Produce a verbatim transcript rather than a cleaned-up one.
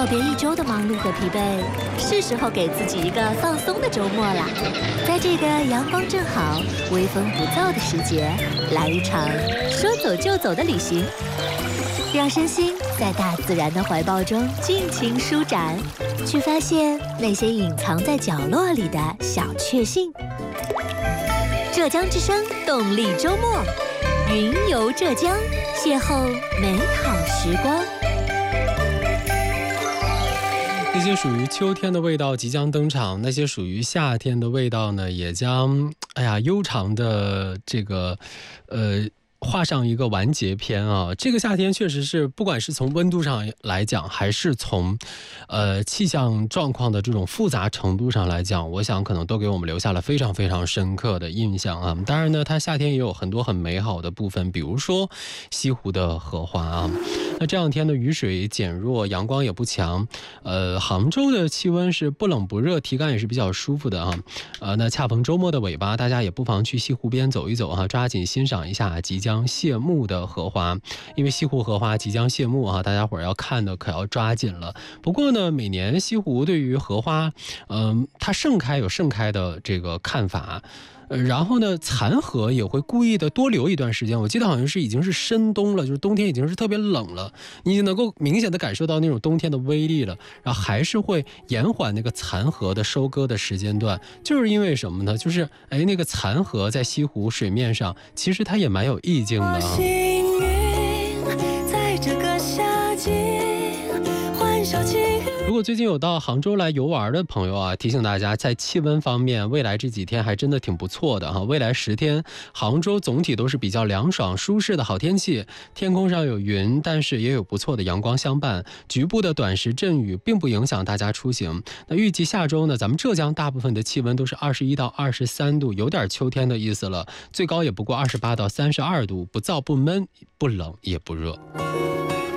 告别一周的忙碌和疲惫，是时候给自己一个放松的周末啦。在这个阳光正好、微风不燥的时节，来一场说走就走的旅行，让身心在大自然的怀抱中尽情舒展，去发现那些隐藏在角落里的小确幸。浙江之声动力周末，云游浙江，邂逅美好时光。 那些属于秋天的味道即将登场，那些属于夏天的味道呢，也将哎呀悠长的这个呃画上一个完结篇啊！这个夏天确实是，不管是从温度上来讲，还是从呃气象状况的这种复杂程度上来讲，我想可能都给我们留下了非常非常深刻的印象啊。当然呢，它夏天也有很多很美好的部分，比如说西湖的荷花啊。那这两天的雨水减弱，阳光也不强，呃，杭州的气温是不冷不热，体感也是比较舒服的啊。呃，那恰逢周末的尾巴，大家也不妨去西湖边走一走啊，抓紧欣赏一下即将谢幕的荷花，因为西湖荷花即将谢幕啊，大家伙儿要看的可要抓紧了。不过呢，每年西湖对于荷花，嗯、呃，它盛开有盛开的这个看法。呃，然后呢，残荷也会故意的多留一段时间。我记得好像是已经是深冬了，就是冬天已经是特别冷了，你已经能够明显的感受到那种冬天的威力了。然后还是会延缓那个残荷的收割的时间段，就是因为什么呢？就是哎，那个残荷在西湖水面上，其实它也蛮有意境的啊。幸运在这个夏季欢笑起。如果最近有到杭州来游玩的朋友啊，提醒大家，在气温方面，未来这几天还真的挺不错的哈。未来十天，杭州总体都是比较凉爽舒适的好天气，天空上有云，但是也有不错的阳光相伴，局部的短时阵雨并不影响大家出行。那预计下周呢，咱们浙江大部分的气温都是二十一到二十三度，有点秋天的意思了，最高也不过二十八到三十二度，不燥不闷，不冷也不热。